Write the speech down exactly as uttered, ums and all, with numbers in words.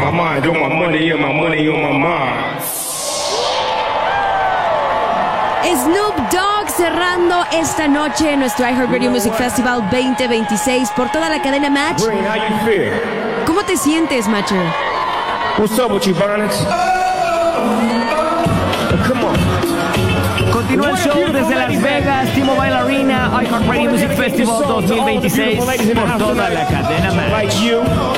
my mind, on my money, on my money, on my mind. Snoop Dogg cerrando esta noche en nuestro iHeartRadio Music Festival veinte veintiséis por toda la cadena Match. Green, how you feel? ¿Cómo te sientes, Matcher? What's up with you, Bonnets? Come on. Continúa el show desde Las Vegas, T-Mobile Arena, iHeartRadio Music Festival dos mil veintiséis por toda la cadena Match.